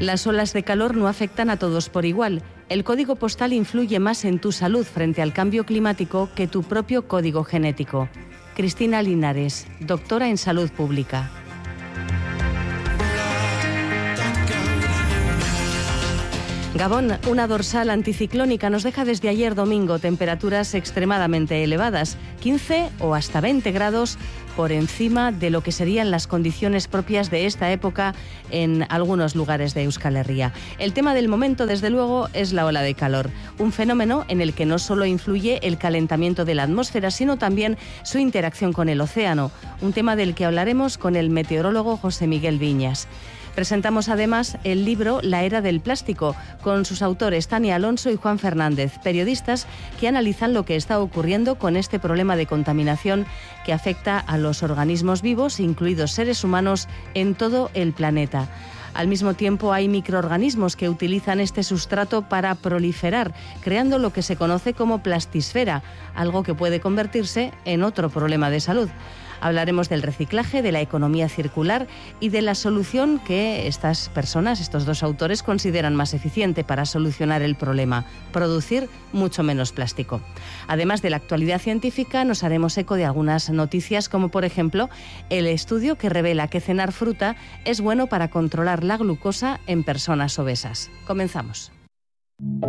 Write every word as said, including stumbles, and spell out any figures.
Las olas de calor no afectan a todos por igual. El código postal influye más en tu salud frente al cambio climático que tu propio código genético. Cristina Linares, doctora en Salud Pública. Gabón, una dorsal anticiclónica nos deja desde ayer domingo temperaturas extremadamente elevadas, quince o hasta veinte grados por encima de lo que serían las condiciones propias de esta época en algunos lugares de Euskal Herria. El tema del momento, desde luego, es la ola de calor, un fenómeno en el que no solo influye el calentamiento de la atmósfera, sino también su interacción con el océano, un tema del que hablaremos con el meteorólogo José Miguel Viñas. Presentamos además el libro La era del plástico, con sus autores Tania Alonso y Juan Fernández, periodistas que analizan lo que está ocurriendo con este problema de contaminación que afecta a los organismos vivos, incluidos seres humanos, en todo el planeta. Al mismo tiempo, hay microorganismos que utilizan este sustrato para proliferar, creando lo que se conoce como plastisfera, algo que puede convertirse en otro problema de salud. Hablaremos del reciclaje, de la economía circular y de la solución que estas personas, estos dos autores, consideran más eficiente para solucionar el problema: producir mucho menos plástico. Además de la actualidad científica, nos haremos eco de algunas noticias, como por ejemplo el estudio que revela que cenar fruta es bueno para controlar la glucosa en personas obesas. Comenzamos.